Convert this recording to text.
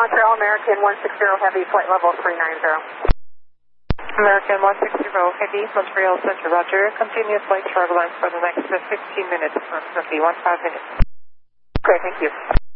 Montreal American 160 Heavy, flight level 390. American 160 Heavy, Montreal Center, roger. Continue flight turbulence for the next 15 minutes, approximately 15 minutes. Okay, thank you.